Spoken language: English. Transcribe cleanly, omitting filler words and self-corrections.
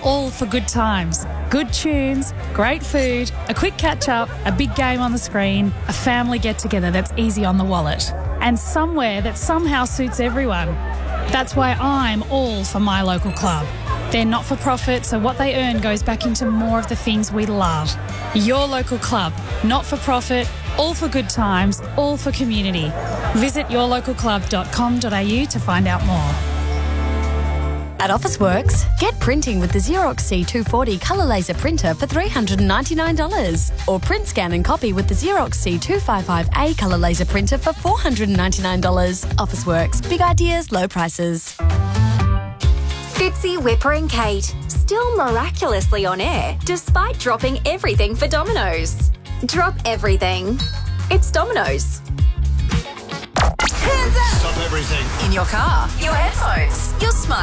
all for good times. Good tunes, great food, a quick catch-up, a big game on the screen, a family get-together that's easy on the wallet, and somewhere that somehow suits everyone. That's why I'm all for my local club. They're not-for-profit, so what they earn goes back into more of the things we love. Your local club, not-for-profit, all for good times, all for community. Visit yourlocalclub.com.au to find out more. At Officeworks, get printing with the Xerox C240 colour laser printer for $399. Or print, scan and copy with the Xerox C255A colour laser printer for $499. Officeworks, big ideas, low prices. Fitzy, Whipper and Kate, still miraculously on air despite dropping everything for Domino's. Drop everything. It's Domino's. Hands up! Stop everything. In your car, your headphones, your smart